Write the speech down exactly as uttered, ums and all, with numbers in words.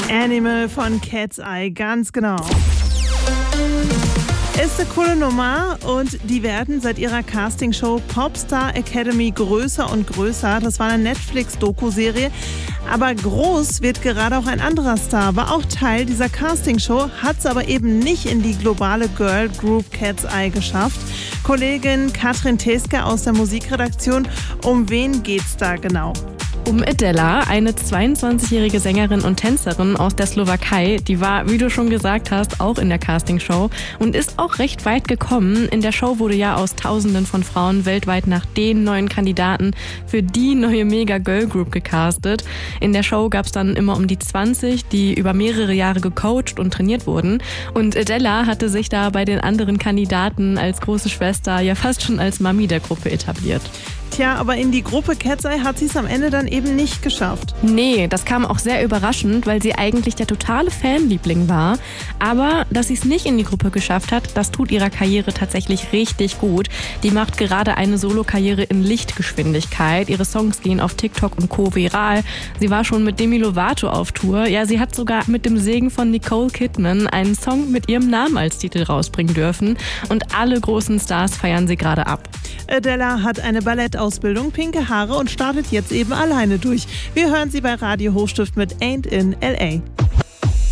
Animal von Cat's Eye, ganz genau. Ist eine coole Nummer und die werden seit ihrer Castingshow Popstar Academy größer und größer. Das war eine Netflix-Doku-Serie. Aber groß wird gerade auch ein anderer Star, war auch Teil dieser Castingshow, hat es aber eben nicht in die globale Girl Group Cat's Eye geschafft. Kollegin Katrin Teske aus der Musikredaktion, um wen geht's da genau? Um Adela, eine zweiundzwanzigjährige Sängerin und Tänzerin aus der Slowakei. Die war, wie du schon gesagt hast, auch in der Castingshow und ist auch recht weit gekommen. In der Show wurde ja aus Tausenden von Frauen weltweit nach den neuen Kandidaten für die neue Mega-Girl-Group gecastet. In der Show gab es dann immer um die zwanzig, die über mehrere Jahre gecoacht und trainiert wurden. Und Adela hatte sich da bei den anderen Kandidaten als große Schwester ja fast schon als Mami der Gruppe etabliert. Tja, aber in die Gruppe Cat's Eye hat sie es am Ende dann eben nicht geschafft. Nee, das kam auch sehr überraschend, weil sie eigentlich der totale Fanliebling war. Aber dass sie es nicht in die Gruppe geschafft hat, das tut ihrer Karriere tatsächlich richtig gut. Die macht gerade eine Solokarriere in Lichtgeschwindigkeit. Ihre Songs gehen auf TikTok und Co. viral. Sie war schon mit Demi Lovato auf Tour. Ja, sie hat sogar mit dem Segen von Nicole Kidman einen Song mit ihrem Namen als Titel rausbringen dürfen. Und alle großen Stars feiern sie gerade ab. Adela hat eine Ballettausbildung, pinke Haare und startet jetzt eben alleine durch. Wir hören sie bei Radio Hochstift mit Ain't in L A.